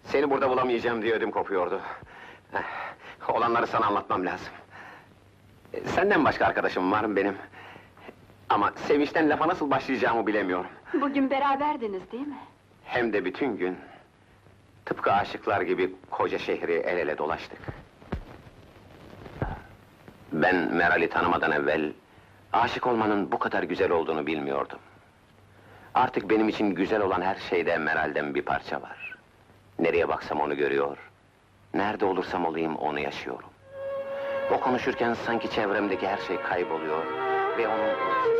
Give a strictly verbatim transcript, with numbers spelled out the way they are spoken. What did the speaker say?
Seni burada bulamayacağım diye ödüm kopuyordu. Eh, Olanları sana anlatmam lazım. Eh, Senden başka arkadaşım var mı benim? Ama sevinçten lafa nasıl başlayacağımı bilemiyorum. Bugün beraberdiniz değil mi? Hem de bütün gün. Tıpkı aşıklar gibi koca şehri el ele dolaştık. Ben Meral'i tanımadan evvel... aşık olmanın bu kadar güzel olduğunu bilmiyordum. Artık benim için güzel olan her şeyde Meral'den bir parça var. Nereye baksam onu görüyor, nerede olursam olayım onu yaşıyorum. O konuşurken sanki çevremdeki her şey kayboluyor ve onun...